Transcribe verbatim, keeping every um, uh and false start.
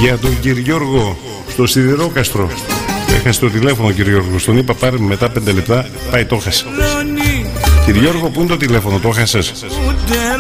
Για τον κύριο Γιώργο στο Σιδηρόκαστρο. Έχασε το τηλέφωνο, κύριο Γιώργο. Τον είπα πάρε μετά πέντε λεπτά. Πάει, το έχασε. Κύριε Γιώργο, πού είναι το τηλέφωνο, το έχασες?